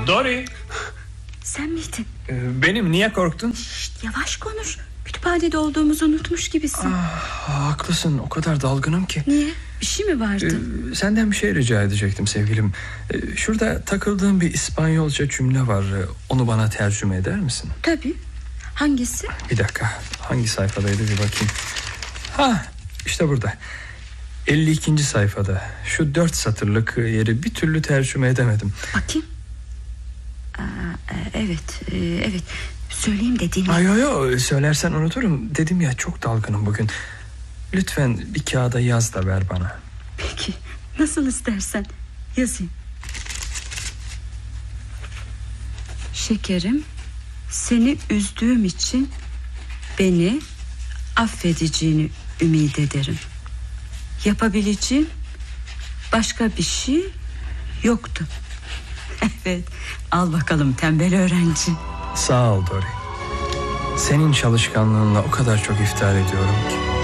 Dory. Sen miydin? Benim, niye korktun? Şşt, yavaş konuş. Kütüphanede olduğumuzu unutmuş gibisin. Haklısın, o kadar dalgınım ki. Niye? Bir şey mi vardı? Senden bir şey rica edecektim sevgilim. Şurada takıldığım bir İspanyolca cümle var. Onu bana tercüme eder misin? Tabii. Hangisi? Bir dakika, hangi sayfadaydı bir bakayım. İşte burada. 52. sayfada. Şu 4 satırlık yeri bir türlü tercüme edemedim. Bakayım. Evet. Söyleyeyim dediğini. Yo, söylersen unuturum. Dedim ya, çok dalgınım bugün. Lütfen bir kağıda yaz da ver bana. Peki, nasıl istersen yazayım. Şekerim, seni üzdüğüm için beni affedeceğini ümit ederim. Yapabileceğim başka bir şey yoktu. Evet, al bakalım tembel öğrenci. Sağ ol Dory. Senin çalışkanlığınla o kadar çok iftihar ediyorum ki.